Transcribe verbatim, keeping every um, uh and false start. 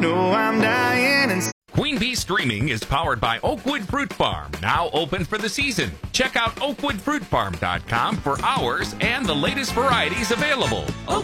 No, I'm dying and Queen Bee Streaming is powered by Oakwood Fruit Farm, now open for the season. Check out oakwood fruit farm dot com for hours and the latest varieties available.